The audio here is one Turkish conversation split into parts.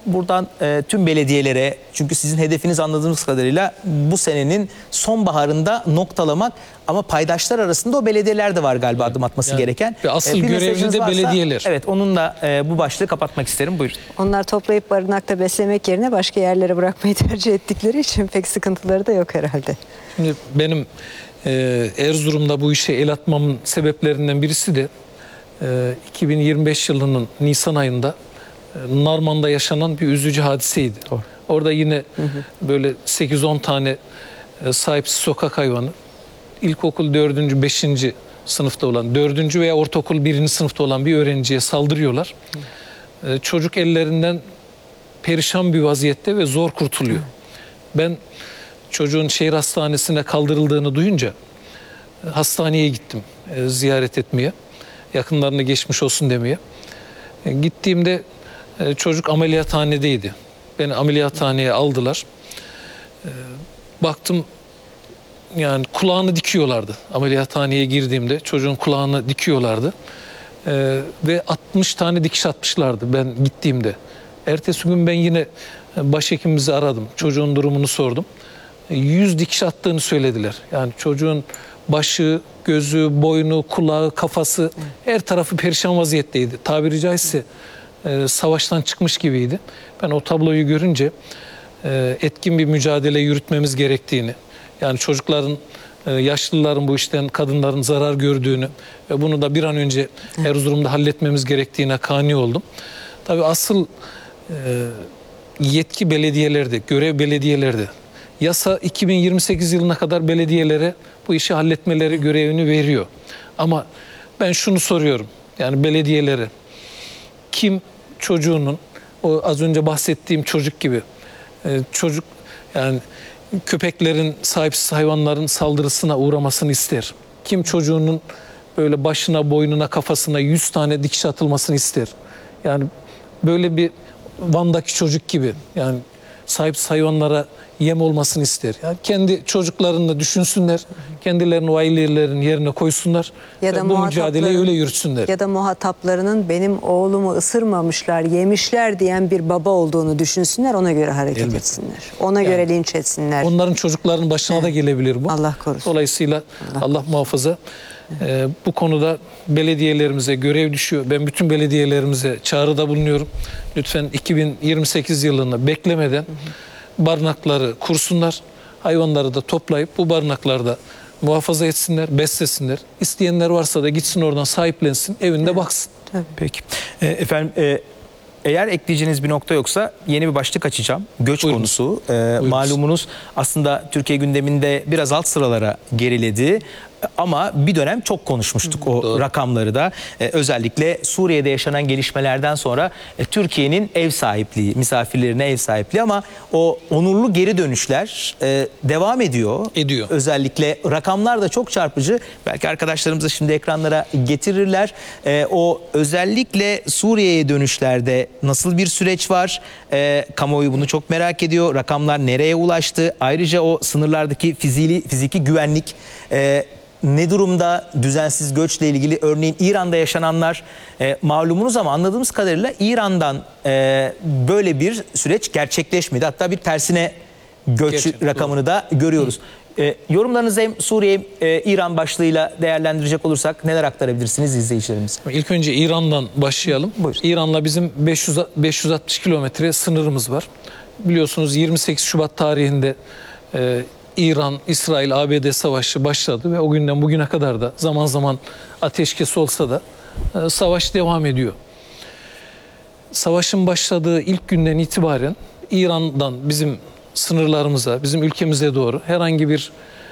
buradan tüm belediyelere, çünkü sizin hedefiniz anladığımız kadarıyla bu senenin sonbaharında noktalamak, ama paydaşlar arasında o belediyeler de var galiba adım atması gereken. Ve asıl Bir görevli mesajınız de varsa, belediyeler. Evet, onunla bu başlığı kapatmak isterim. Buyurun. Onlar toplayıp barınakta beslemek yerine başka yerlere bırakmayı tercih ettikleri için pek sıkıntıları da yok herhalde. Şimdi benim Erzurum'da bu işe el atmamın sebeplerinden birisi de 2025 yılının Nisan ayında Narman'da yaşanan bir üzücü hadiseydi. Doğru. Orada yine böyle 8-10 tane sahipsiz sokak hayvanı, ilkokul 4. 5. sınıfta olan, 4. veya ortaokul 1. sınıfta olan bir öğrenciye saldırıyorlar. Çocuk ellerinden perişan bir vaziyette ve zor kurtuluyor. Ben çocuğun şehir hastanesine kaldırıldığını duyunca hastaneye gittim ziyaret etmeye. Yakınlarına geçmiş olsun demeye. Gittiğimde çocuk ameliyathanedeydi. Beni ameliyathaneye aldılar. Baktım, yani kulağını dikiyorlardı. Ameliyathaneye girdiğimde çocuğun kulağını dikiyorlardı. Ve 60 tane dikiş atmışlardı ben gittiğimde. Ertesi gün ben yine başhekimimizi aradım. Çocuğun durumunu sordum. 100 dikiş attığını söylediler. Yani çocuğun başı, gözü, boynu, kulağı, kafası, her tarafı perişan vaziyetteydi. Tabiri caizse savaştan çıkmış gibiydi. Ben o tabloyu görünce etkin bir mücadele yürütmemiz gerektiğini, yani çocukların, yaşlıların bu işten, kadınların zarar gördüğünü ve bunu da bir an önce Erzurum'da halletmemiz gerektiğine kani oldum. Tabii asıl yetki belediyelerde, görev belediyelerde. Yasa 2028 yılına kadar belediyelere bu işi halletmeleri görevini veriyor. Ama ben şunu soruyorum, yani belediyelere, kim çocuğunun, o az önce bahsettiğim çocuk gibi, çocuk, yani köpeklerin, sahipsiz hayvanların saldırısına uğramasını ister? Kim çocuğunun böyle başına, boynuna, kafasına 100 tane dikiş atılmasını ister? Yani böyle bir Van'daki çocuk gibi, yani sahipsiz hayvanlara yem olmasını ister. Yani kendi çocuklarını düşünsünler, kendilerini o ailelerin yerine koysunlar Ya da ve bu mücadeleyi öyle yürütsünler. Ya da muhataplarının benim oğlumu ısırmamışlar, yemişler diyen bir baba olduğunu düşünsünler, ona göre hareket etsinler. Ona göre linç etsinler. Onların çocuklarının başına da gelebilir bu. Allah korusun. Dolayısıyla Allah muhafaza. Bu konuda belediyelerimize görev düşüyor. Ben bütün belediyelerimize çağrıda bulunuyorum. Lütfen 2028 yılını beklemeden barınakları kursunlar. Hayvanları da toplayıp bu barınaklarda muhafaza etsinler, beslesinler. İsteyenler varsa da gitsin oradan sahiplensin, evinde baksın. Peki. Efendim, eğer ekleyeceğiniz bir nokta yoksa yeni bir başlık açacağım. Göç Buyurun. konusu. Malumunuz aslında Türkiye gündeminde biraz alt sıralara geriledi. Ama bir dönem çok konuşmuştuk o rakamları da. Özellikle Suriye'de yaşanan gelişmelerden sonra Türkiye'nin ev sahipliği, misafirlerine ev sahipliği, ama o onurlu geri dönüşler devam ediyor. Özellikle rakamlar da çok çarpıcı. Belki arkadaşlarımız da şimdi ekranlara getirirler. O özellikle Suriye'ye dönüşlerde nasıl bir süreç var? Kamuoyu bunu çok merak ediyor. Rakamlar nereye ulaştı? Ayrıca o sınırlardaki fiziki güvenlik ne durumda? Düzensiz göçle ilgili örneğin İran'da yaşananlar malumunuz, ama anladığımız kadarıyla İran'dan böyle bir süreç gerçekleşmedi. Hatta bir tersine göç rakamını da görüyoruz. Yorumlarınızı hem Suriye, İran başlığıyla değerlendirecek olursak neler aktarabilirsiniz izleyicilerimize? İlk önce İran'dan başlayalım. Buyurun. İran'la bizim 560 kilometre sınırımız var. Biliyorsunuz 28 Şubat tarihinde İran, İsrail, ABD savaşı başladı ve o günden bugüne kadar da zaman zaman ateşkes olsa da savaş devam ediyor. Savaşın başladığı ilk günden itibaren İran'dan bizim sınırlarımıza, bizim ülkemize doğru herhangi bir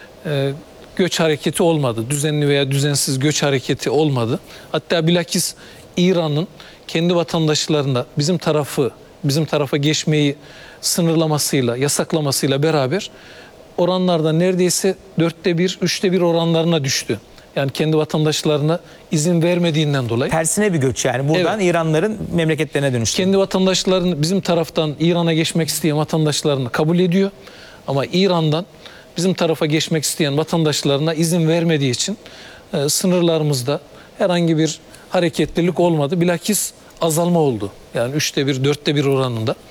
göç hareketi olmadı. Düzenli veya düzensiz göç hareketi olmadı. Hatta bilakis İran'ın kendi vatandaşlarına bizim tarafa geçmeyi sınırlamasıyla, yasaklamasıyla beraber oranlarda neredeyse 4'te 1, 3'te 1 oranlarına düştü. Yani kendi vatandaşlarına izin vermediğinden dolayı. Tersine bir göç, yani buradan İranlıların memleketlerine dönüştü. Kendi vatandaşlarını, bizim taraftan İran'a geçmek isteyen vatandaşlarını kabul ediyor. Ama İran'dan bizim tarafa geçmek isteyen vatandaşlarına izin vermediği için sınırlarımızda herhangi bir hareketlilik olmadı. Bilakis azalma oldu. Yani 3'te 1, 4'te 1 oranında.